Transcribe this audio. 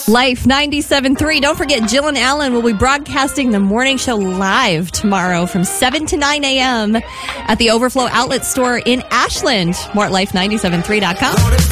Life 97.3. Don't forget, Jill and Alan will be broadcasting the morning show live tomorrow from 7 to 9 a.m. at the Overflow Outlet Store in Ashland. More at life973.com.